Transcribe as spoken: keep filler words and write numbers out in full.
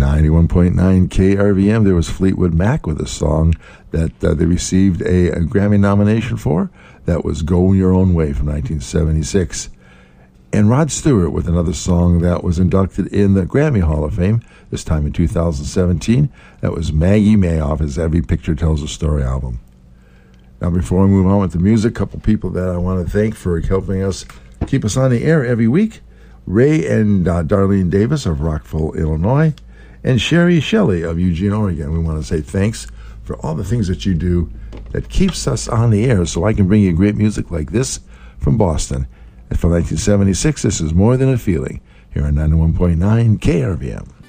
ninety-one point nine K R V M, there was Fleetwood Mac with a song that uh, they received a, a Grammy nomination for. That was Go Your Own Way from nineteen seventy-six. And Rod Stewart with another song that was inducted in the Grammy Hall of Fame, this time in two thousand seventeen. That was Maggie May off his Every Picture Tells a Story album. Now, before we move on with the music, a couple people that I want to thank for helping us keep us on the air every week. Ray and uh, Darlene Davis of Rockville, Illinois, and Sherry Shelley of Eugene, Oregon. We want to say thanks for all the things that you do that keeps us on the air so I can bring you great music like this from Boston. And from nineteen seventy-six, this is More Than a Feeling here on ninety-one point nine K R V M.